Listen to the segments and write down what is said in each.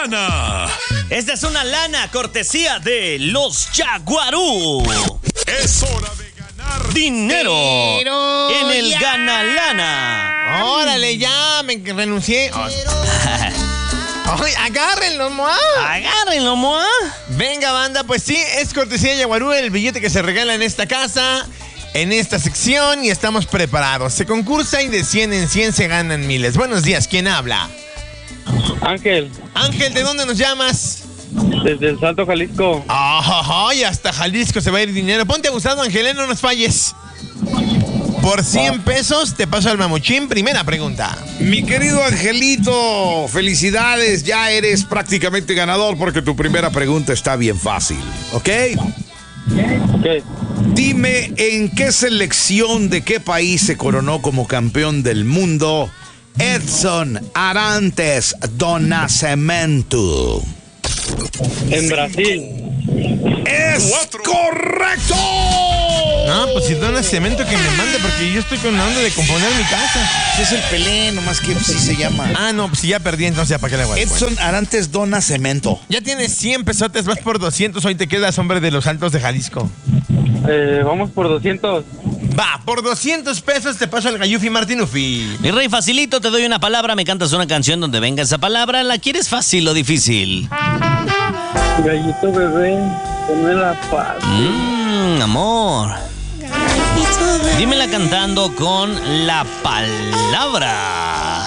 lana. Esta es una lana cortesía de los Jaguarú. Es hora de ganar Dinero en el ya. Gana Lana. Órale, ya, me renuncié. Ay, agárrenlo, Moa. Agárrenlo, Moa. Venga, banda, pues sí, es cortesía de Yaguarú el billete que se regala en esta casa, en esta sección, y estamos preparados. Se concursa y de 100 en 100 se ganan miles. Buenos días, ¿quién habla? Ángel, Ángel, ¿de dónde nos llamas? desde el Salto, Jalisco. Y hasta Jalisco se va a ir dinero. Ponte abusado, Ángel, no nos falles. Por 100 pesos te paso al mamuchín. Primera pregunta. Mi querido Angelito, felicidades, ya eres prácticamente ganador porque tu primera pregunta está bien fácil, ¿ok? ¿Qué? Dime en qué selección de qué país se coronó como campeón del mundo Edson Arantes do Nascimento. En Brasil. ¡Es correcto! No, pues si dona cemento que me mande, porque yo estoy con la onda de componer mi casa. Ese es el Pelé, nomás que sí se llama. No, pues si ya perdí, entonces ya para qué le hago. Edson Arantes do Nascimento. Ya tienes 100 pesotes, vas por 200, hoy te quedas hombre de los Altos de Jalisco. Vamos por 200. Va, por 200 pesos te paso al Gallufi Martinufi. Mi rey, facilito, te doy una palabra, me cantas una canción donde venga esa palabra. ¿La quieres fácil o difícil? Gallito bebé, ponme la paz. Amor. Dímela cantando con la palabra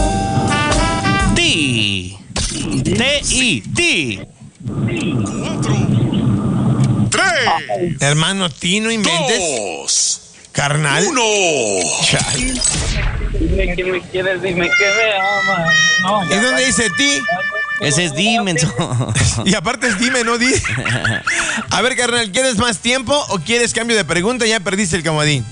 Ti. T-I. Ti. 3, Hermano, ti no inventes. 2, Carnal. 1. Chale. Dime que me quieres, dime que me amas. No, ¿Y dónde dice ti? Ese es Dimenso. Y aparte es dime, no di. A ver, carnal, ¿quieres más tiempo o quieres cambio de pregunta? Ya perdiste el comodín.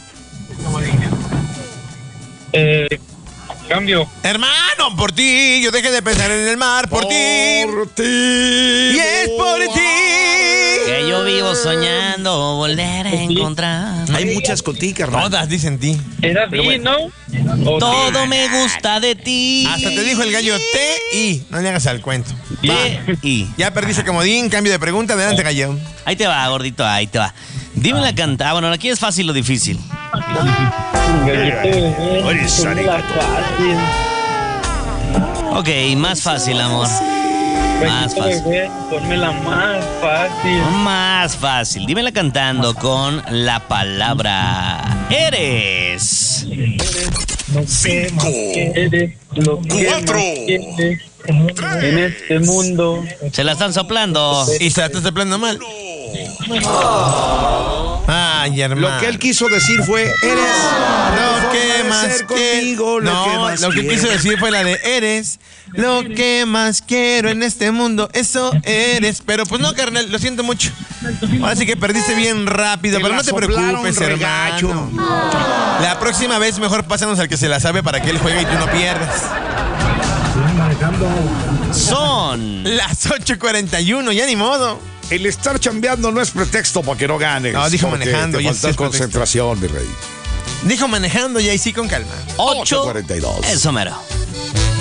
Cambio. Hermano, por ti, yo dejé de pensar en el mar, por ti. Por ti. Y es por ti. Que yo vivo soñando volver a encontrar. Hay muchas contigo, carnal. Todas dicen ti. Era ti, ¿no? ¿O Todo me gusta de ti. Hasta te dijo el gallo T-I. No le hagas al cuento. Y Ya perdiste el comodín, cambio de pregunta, adelante, gallo. ahí te va, gordito, ahí te va. Dime la canta. Bueno, aquí es fácil o difícil. Gallito bebé, Oye, ponme la fácil. Ok, más fácil, amor. Más Gallito fácil. bebé, ponme la más fácil. Más fácil. Dímela cantando con la palabra Eres. No sé más que eres lo que 4, más quieres en este mundo. Se la están soplando. Y se la estás soplando mal. Ay, hermano. Lo que él quiso decir fue, eres Lo que más ser quiero. contigo, lo que más lo que quiero. quiso decir fue la de eres lo que más quiero en este mundo. Eso eres. Pero pues no, carnal, lo siento mucho. Ahora sí que perdiste bien rápido, Te pero la no te soplaron, preocupes, regacho. hermano. La próxima vez mejor pásanos al que se la sabe para que él juegue y tú no pierdas. Son Las 8:41, ya ni modo. El estar chambeando no es pretexto para que no ganes. No, dijo porque manejando, Te ya falta sí es concentración, mi rey. Dijo manejando y ahí sí con calma. 8. 8:42. Eso mero.